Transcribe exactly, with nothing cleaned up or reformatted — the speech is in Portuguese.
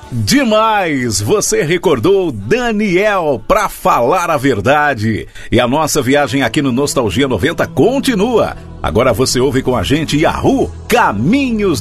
Demais! Você recordou Daniel pra falar a verdade. E a nossa viagem aqui no Nostalgia noventa continua. Agora você ouve com a gente Yahoo, Caminhos